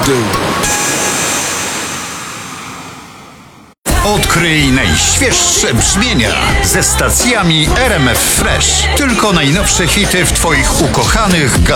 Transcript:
dół. Odkryj najświeższe brzmienia ze stacjami RMF Fresh. Tylko najnowsze hity w Twoich ukochanych